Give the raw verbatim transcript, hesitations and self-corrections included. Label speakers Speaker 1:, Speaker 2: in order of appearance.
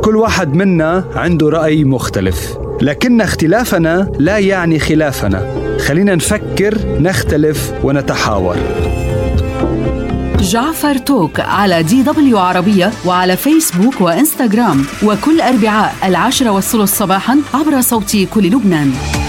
Speaker 1: كل واحد منا عنده رأي مختلف، لكن اختلافنا لا يعني خلافنا. خلينا نفكر، نختلف ونتحاور.
Speaker 2: جعفر توك على دي دبليو عربية وعلى فيسبوك وإنستغرام، وكل أربعاء العاشرة والثلث صباحا عبر صوت كل لبنان.